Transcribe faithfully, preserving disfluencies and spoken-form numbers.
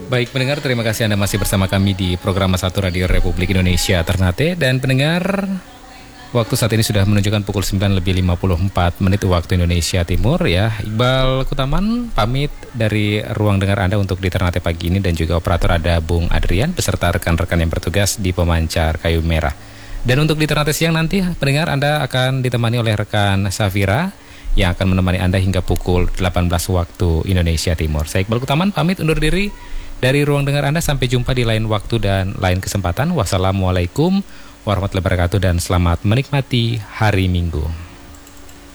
Baik pendengar, terima kasih Anda masih bersama kami di program satu Radio Republik Indonesia Ternate. Dan pendengar, waktu saat ini sudah menunjukkan pukul sembilan lebih lima puluh empat menit waktu Indonesia Timur ya. Iqbal Kutaman pamit dari ruang dengar Anda untuk di Ternate pagi ini, dan juga operator ada Bung Adrian beserta rekan-rekan yang bertugas di pemancar kayu merah. Dan untuk di Ternate siang nanti pendengar, Anda akan ditemani oleh rekan Safira yang akan menemani Anda hingga pukul delapan belas waktu Indonesia Timur. Saya Iqbal Kutaman pamit undur diri dari ruang dengar Anda. Sampai jumpa di lain waktu dan lain kesempatan. Wassalamualaikum warahmatullahi wabarakatuh dan selamat menikmati hari Minggu.